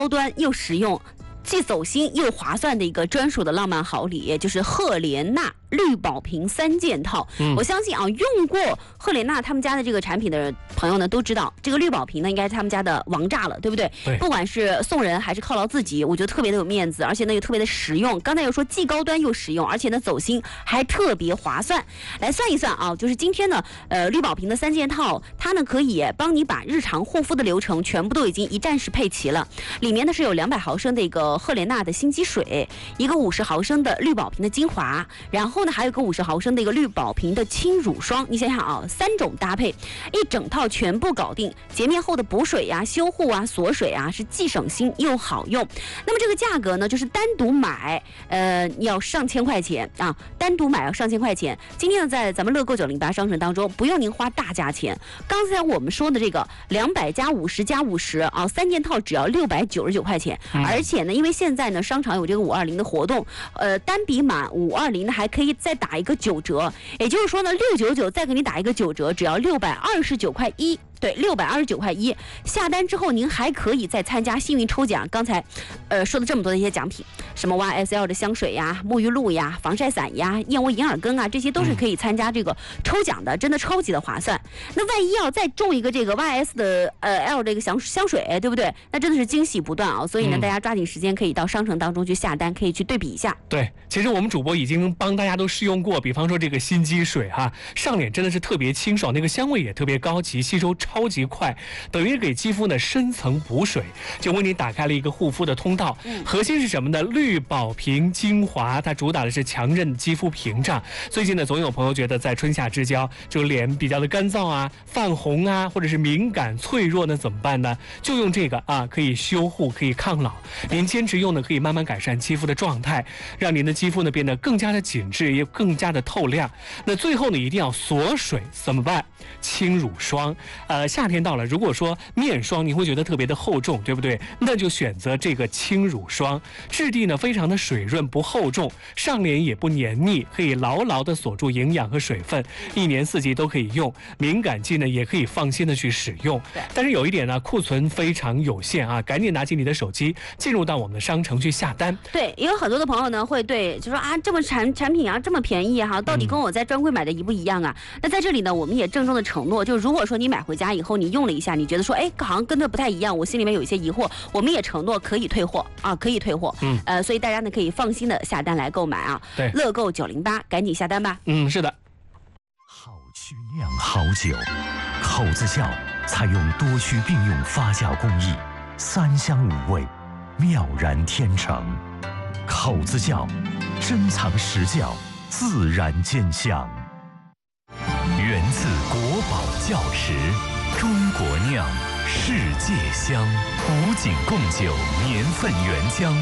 高端又实用，既走心又划算的一个专属的浪漫好礼，就是赫莲娜绿宝瓶3件套。我相信啊，用过赫莲娜他们家的这个产品的朋友呢，都知道这个绿宝瓶呢，应该是他们家的王炸了，对不对？ 对。 不管是送人还是犒劳自己，我觉得特别的有面子，而且呢又特别的实用。刚才又说既高端又实用，而且呢走心还特别划算。来算一算啊，就是今天呢，绿宝瓶的3件套，它呢可以帮你把日常护肤的流程全部都已经一站式配齐了。里面呢是有200毫升的一个赫莲娜的心肌水，一个50毫升的绿宝瓶的精华，然后呢还有一个50毫升的一个绿宝瓶的轻乳霜。你想想啊，3种搭配，一整套全部搞定。洁面后的补水呀、修护啊、锁水啊，是既省心又好用。那么这个价格呢，就是单独买，要上千块钱啊，单独买要上千块钱。今天呢，在咱们乐购908商城当中，不用您花大价钱。刚才我们说的这个200加50加50啊，3件套只要699块钱，而且呢，因为现在呢商场有这个520的活动，单笔满520呢还可以再打一个9折，也就是说呢699再给你打一个9折，只要629块1。对，629块1，下单之后您还可以再参加幸运抽奖。刚才，说了这么多的一些奖品，什么 YSL 的香水呀、沐浴露呀、防晒伞呀、燕窝银耳羹啊，这些都是可以参加这个抽奖的，真的超级的划算。那万一要再中一个这个 YS 的L 这个香水，对不对？那真的是惊喜不断啊！所以呢，大家抓紧时间可以到商城当中去下单，可以去对比一下。 对，其实我们主播已经帮大家都试用过，比方说这个心肌水哈，上脸真的是特别清爽，那个香味也特别高级，吸收超级快，等于给肌肤呢深层补水，就为你打开了一个护肤的通道。核心是什么呢？绿宝瓶精华，它主打的是强韧肌肤屏障。最近呢，总有朋友觉得在春夏之交，就脸比较的干燥啊、泛红啊，或者是敏感脆弱呢，怎么办呢？就用这个啊，可以修护，可以抗老。您坚持用呢，可以慢慢改善肌肤的状态，让您的肌肤呢变得更加的紧致，也更加的透亮。那最后呢，一定要锁水，怎么办？轻乳霜。夏天到了，如果说面霜你会觉得特别的厚重，对不对？那就选择这个轻乳霜，质地呢非常的水润，不厚重，上脸也不黏腻，可以牢牢的锁住营养和水分，1年4季都可以用。敏感肌呢也可以放心的去使用。但是有一点呢，库存非常有限啊，赶紧拿起你的手机，进入到我们的商城去下单。 对，也有很多的朋友呢会对就说啊，这么产品啊这么便宜哈，到底跟我在专柜买的一不一样啊？那在这里呢，我们也郑重的承诺，就如果说你买回家以后你用了一下，你觉得说哎好像跟这不太一样，我心里面有一些疑惑，我们也承诺可以退货啊，可以退货。所以大家呢可以放心的下单来购买啊。 对， 乐购908，赶紧下单吧。 是的。 好曲酿好酒，口子窖采用多区并用发酵工艺，3香5味，妙然天成。口子窖，珍藏实窖，自然见香。源自国宝窖池，中国酿，世界香。古井贡酒年份原浆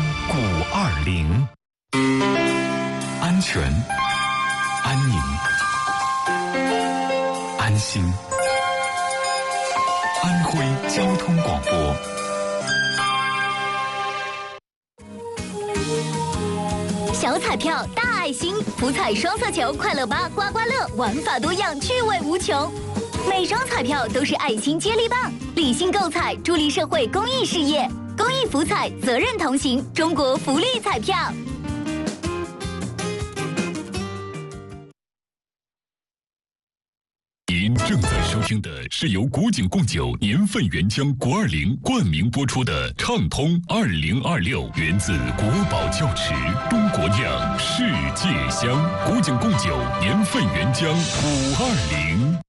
520。 安全、安宁、安心。安徽交通广播。 小彩票大爱心，福彩双色球快乐8刮刮乐，玩法多样，趣味无穷。每张彩票都是爱心接力棒，理性购彩，助力社会公益事业。公益福彩，责任同行，中国福利彩票。 您正在收听的是由古井贡酒年份原浆520冠名播出的畅通2026，源自国宝窖池，中国酿，世界香。古井贡酒年份原浆520。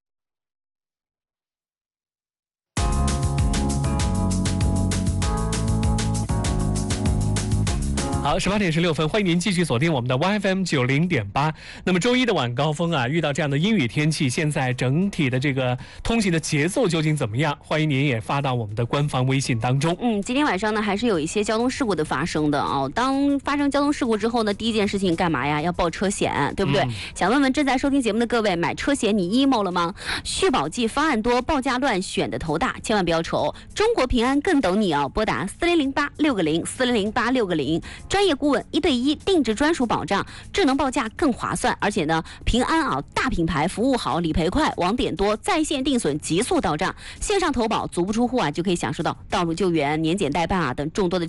好，18点16分，欢迎您继续锁定我们的 YFM 90.8。那么周一的晚高峰啊，遇到这样的阴雨天气，现在整体的这个通行的节奏究竟怎么样？欢迎您也发到我们的官方微信当中。 今天晚上呢，还是有一些交通事故的发生的哦。当发生交通事故之后呢，第一件事情干嘛呀？要报车险，对不对？想问问正在收听节目的各位，买车险你 emo 了吗？续保季方案多，报价乱，选的头大，千万不要愁。中国平安更懂你哦，拨打4008-6个0，4008-6个0。专业顾问1对1定制专属保障，智能报价更划算，而且呢，平安啊大品牌，服务好，理赔快，网点多，在线定损，急速到账，线上投保足不出户啊就可以享受到道路救援、年检代办啊等众多的